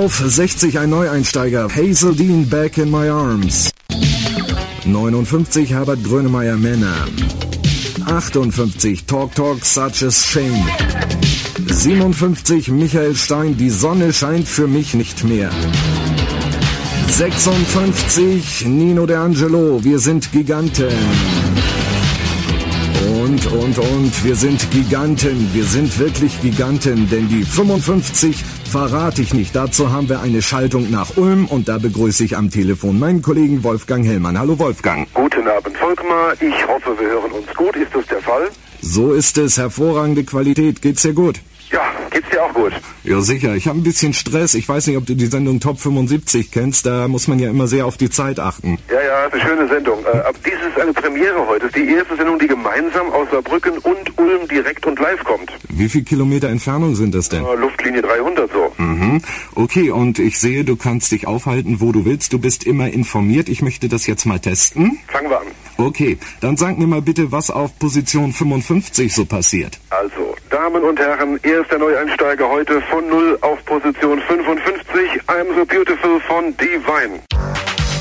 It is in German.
Auf 60 ein Neueinsteiger, Hazel Dean, Back in My Arms. 59 Herbert Grönemeyer, Männer. 58 Talk Talk, Such a Shame. 57 Michael Stein, Die Sonne scheint für mich nicht mehr. 56 Nino D'Angelo, Wir sind Giganten. Und wir sind Giganten, wir sind wirklich Giganten, denn die 55 verrate ich nicht. Dazu haben wir eine Schaltung nach Ulm und da begrüße ich am Telefon meinen Kollegen Wolfgang Hellmann. Hallo Wolfgang. Guten Abend Volkmar, ich hoffe wir hören uns gut, ist das der Fall? So ist es, hervorragende Qualität, geht's dir gut? Ja, geht's dir auch gut? Ja sicher, ich habe ein bisschen Stress, ich weiß nicht, ob du die Sendung Top 75 kennst, da muss man ja immer sehr auf die Zeit achten. Ja, eine schöne Sendung. Aber dies ist eine Premiere heute, das ist die erste Sendung, die gemeinsam aus Saarbrücken und Ulm direkt und live kommt. Wie viel Kilometer Entfernung sind das denn? Luftlinie 300 so. Okay, und ich sehe, du kannst dich aufhalten, wo du willst, du bist immer informiert, ich möchte das jetzt mal testen. Fangen wir an. Okay, dann sag mir mal bitte, was auf Position 55 so passiert. Also, Damen und Herren, erster Neueinsteiger heute von 0 auf Position 55, I'm So Beautiful von Divine.